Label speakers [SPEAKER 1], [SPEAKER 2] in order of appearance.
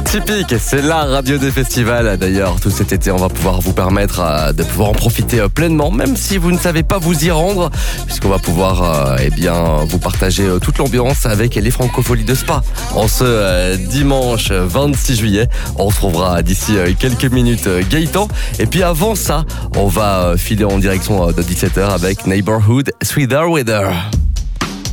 [SPEAKER 1] Typique, c'est la radio des festivals. D'ailleurs, tout cet été, on va pouvoir vous permettre de pouvoir en profiter pleinement, même si vous ne savez pas vous y rendre, puisqu'on va pouvoir vous partager toute l'ambiance avec les Francopholies de Spa. En ce dimanche 26 juillet, on retrouvera d'ici quelques minutes Gaëtan. Et puis avant ça, on va filer en direction de 17h avec Neighborhood Sweeter Weather.